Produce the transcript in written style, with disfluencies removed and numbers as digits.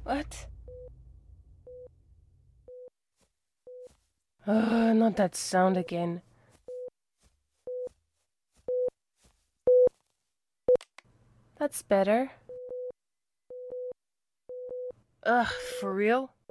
What? Ugh, not that sound again. That's better. Ugh, for real?